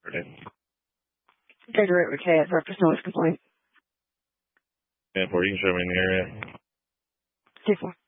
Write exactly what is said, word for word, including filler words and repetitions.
name? Gregory McKay at Breakfast Noise Complaint. And for you can show me in the area. two four.